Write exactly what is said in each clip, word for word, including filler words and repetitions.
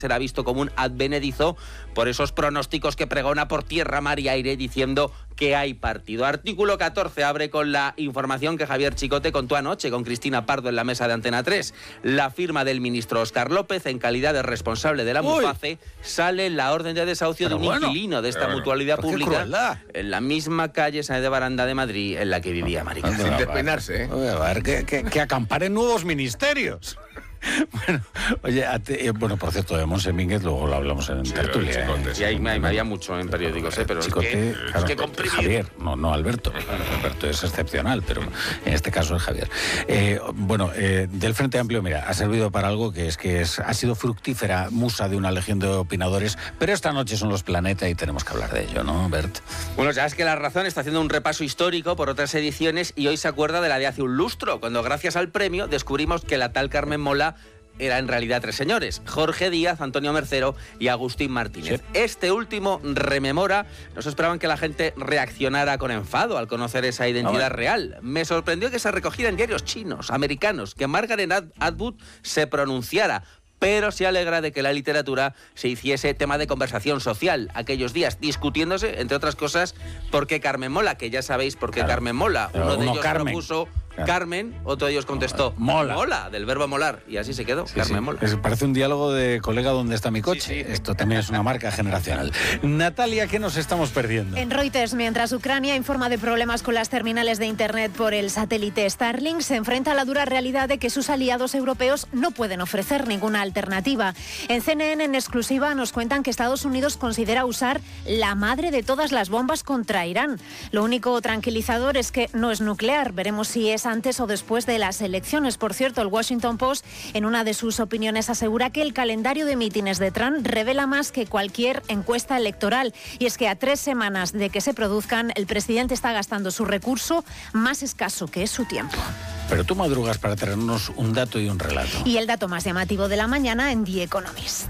será visto como un advenedizo por esos pronósticos que pregona por tierra, mar y aire diciendo que hay partido. Artículo catorce abre con la información que Javier Chicote contó anoche con Cristina Pardo en la mesa de Antena tres. La firma del ministro Óscar López en calidad de responsable de la Muface sale en la orden de desahucio pero de un bueno, inquilino de esta bueno, mutualidad pública qué en la misma calle Sáenz de Baranda de Madrid en la que vivía Marica. Sin despeinarse, ¿eh? A ver, que, que, que acamparen nuevos ministerios. Bueno, oye, ti, eh, bueno, por cierto, de Monse Mínguez luego lo hablamos en sí, tertulia. Chicote, ¿eh? Sí, hay, hay, había mucho en periódicos, ¿eh? Pero Chicote, es que, claro, es que comprimir... Javier, no, no Alberto. Alberto es excepcional, pero en este caso es Javier. Eh, bueno, eh, del Frente Amplio, mira, ha servido para algo que es que es, ha sido fructífera musa de una legión de opinadores, pero esta noche son los Planeta y tenemos que hablar de ello, ¿no, Bert? Bueno, ya es que La Razón está haciendo un repaso histórico por otras ediciones y hoy se acuerda de la de hace un lustro, cuando gracias al premio descubrimos que la tal Carmen Mola era en realidad tres señores: Jorge Díaz, Antonio Mercero y Agustín Martínez. Sí. Este último rememora, no se esperaban que la gente reaccionara con enfado al conocer esa identidad no, real. Me sorprendió que se recogiera en diarios chinos, americanos, que Margaret Atwood se pronunciara, pero se alegra de que la literatura se hiciese tema de conversación social aquellos días, discutiéndose, entre otras cosas, por qué Carmen Mola, que ya sabéis por qué claro. Carmen Mola. Pero uno de uno ellos Carmen. propuso claro. Carmen, otro de ellos contestó Mola. Mola, del verbo molar, y así se quedó, sí, Carmen sí. Mola. Es, parece un diálogo de colega, ¿dónde está mi coche? Sí, sí. Esto también es una marca generacional. Natalia, ¿qué nos estamos perdiendo? En Reuters, mientras Ucrania informa de problemas con las terminales de Internet por el satélite Starlink, se enfrenta a la dura realidad de que sus aliados europeos no pueden ofrecer ninguna alternativa. En C N N en exclusiva nos cuentan que Estados Unidos considera usar la madre de todas las bombas contra Irán. Lo único tranquilizador es que no es nuclear. Veremos si es antes o después de las elecciones. Por cierto, el Washington Post, en una de sus opiniones, asegura que el calendario de mítines de Trump revela más que cualquier encuesta electoral. Y es que a tres semanas de que se produzcan, el presidente está gastando su recurso más escaso, que es su tiempo. Pero tú madrugas para traernos un dato y un relato. Y el dato más llamativo de la mañana en The Economist.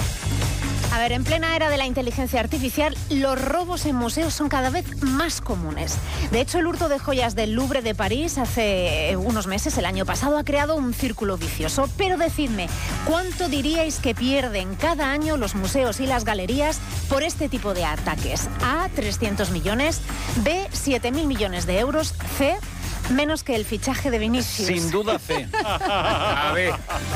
A ver, en plena era de la inteligencia artificial, los robos en museos son cada vez más comunes. De hecho, el hurto de joyas del Louvre de París hace unos meses, el año pasado, ha creado un círculo vicioso. Pero decidme, ¿cuánto diríais que pierden cada año los museos y las galerías por este tipo de ataques? A, trescientos millones, B, siete mil millones de euros, C, menos que el fichaje de Vinicius. Sin duda C. A ver.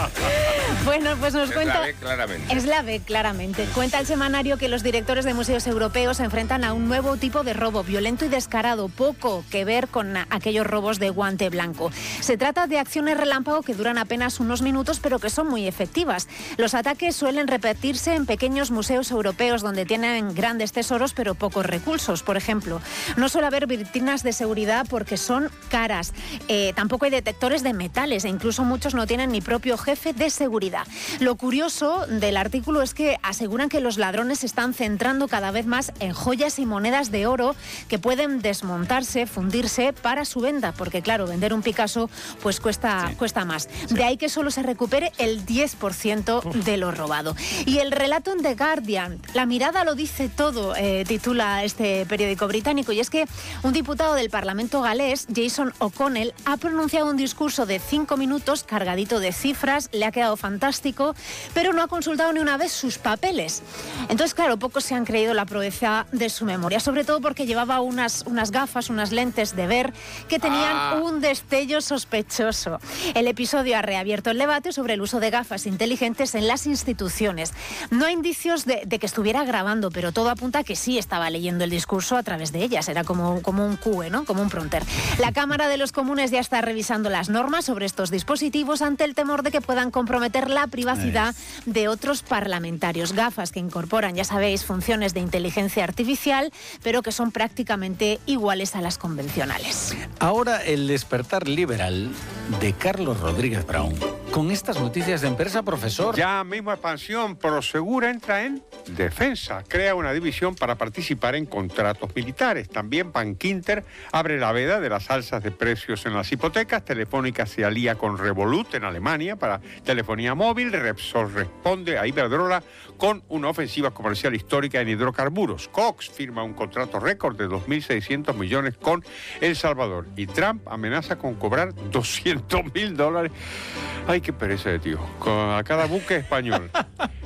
Bueno, pues nos es cuenta... Es la B, claramente. Es la B, claramente. Cuenta el semanario que los directores de museos europeos se enfrentan a un nuevo tipo de robo violento y descarado, poco que ver con aquellos robos de guante blanco. Se trata de acciones relámpago que duran apenas unos minutos, pero que son muy efectivas. Los ataques suelen repetirse en pequeños museos europeos donde tienen grandes tesoros, pero pocos recursos. Por ejemplo, no suele haber vitrinas de seguridad porque son caras. Eh, tampoco hay detectores de metales e incluso muchos no tienen ni propio jefe de seguridad. Lo curioso del artículo es que aseguran que los ladrones se están centrando cada vez más en joyas y monedas de oro que pueden desmontarse, fundirse para su venta, porque claro, vender un Picasso pues cuesta, sí. cuesta más. Sí. De ahí que solo se recupere el diez por ciento de lo robado. Y el relato en The Guardian, la mirada lo dice todo, eh, titula este periódico británico, y es que un diputado del Parlamento galés, Jason O'Connell, ha pronunciado un discurso de cinco minutos cargadito de cifras, le ha quedado fantástico, pero no ha consultado ni una vez sus papeles. Entonces, claro, pocos se han creído la proeza de su memoria, sobre todo porque llevaba unas, unas gafas, unas lentes de ver que tenían ah. un destello sospechoso. El episodio ha reabierto el debate sobre el uso de gafas inteligentes en las instituciones. No hay indicios de, de que estuviera grabando, pero todo apunta a que sí estaba leyendo el discurso a través de ellas. Era como, como un Q E, ¿no? Como un prompter. La Cámara de los Comunes ya está revisando las normas sobre estos dispositivos ante el temor de que puedan comprometer la privacidad de otros parlamentarios. Gafas que incorporan, ya sabéis, funciones de inteligencia artificial, pero que son prácticamente iguales a las convencionales. Ahora el despertar liberal de Carlos Rodríguez Brown. Con estas noticias de empresa, profesor. Ya mismo Expansión Prosegura entra en defensa. Crea una división para participar en contratos militares. También Bankinter abre la veda de las alzas de precios en las hipotecas. Telefónica se alía con Revolut en Alemania para telefonía móvil. Repsol responde a Iberdrola con una ofensiva comercial histórica en hidrocarburos. Cox firma un contrato récord de dos mil seiscientos millones con El Salvador. Y Trump amenaza con cobrar doscientos mil dólares. Ay, qué pereza de tío. A cada buque español.